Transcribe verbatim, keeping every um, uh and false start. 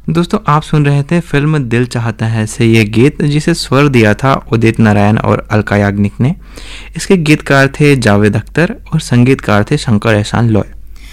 दोस्तों आप सुन रहे थे फिल्म दिल चाहता है से ये गीत, जिसे स्वर दिया था उदित नारायण और अलका याग्निक ने। इसके गीतकार थे जावेद अख्तर और संगीतकार थे शंकर एहसान लॉय।